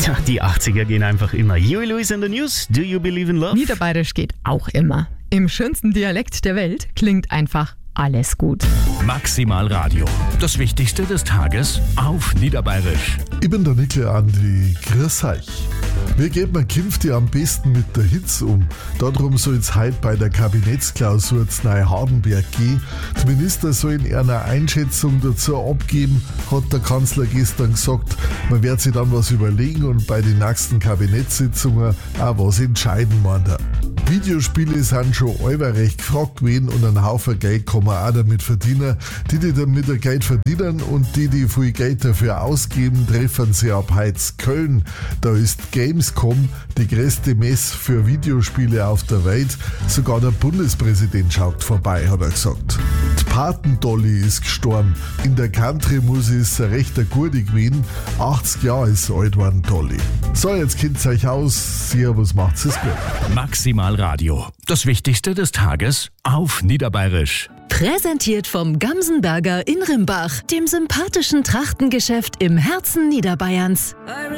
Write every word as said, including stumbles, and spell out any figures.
Ja, die achtziger gehen einfach immer. Huey Lewis in the News. Do you believe in love? Niederbayerisch geht auch immer. Im schönsten Dialekt der Welt klingt einfach alles gut. Maximal Radio. Das Wichtigste des Tages auf Niederbayerisch. Ich bin der Nickel Andi. Grüß euch. Wie geht man künftig am besten mit der Hitze um? Darum soll es heute bei der Kabinettsklausur zu Neuhardenberg gehen. Die Minister sollen eine Einschätzung dazu abgeben, hat der Kanzler gestern gesagt. Man wird sich dann was überlegen und bei den nächsten Kabinettssitzungen auch was entscheiden, meint er. Videospiele sind schon allweil recht gefragt gewesen und einen Haufen Geld kann man auch damit verdienen. Die, die damit Geld verdienen und die, die viel Geld dafür ausgeben, treffen sie ab heute Köln. Da ist Gamescom, die größte Messe für Videospiele auf der Welt. Sogar der Bundespräsident schaut vorbei, hat er gesagt. Die Patendolly ist gestorben. In der Country-Musik ist er recht ein Gute gewesen. achtzig Jahre ist alt geworden, Dolly. So, jetzt kennt ihr euch aus. Servus, macht's es gut. Maximal Radio. Das Wichtigste des Tages auf Niederbayerisch. Präsentiert vom Gamsenberger in Rimbach, dem sympathischen Trachtengeschäft im Herzen Niederbayerns.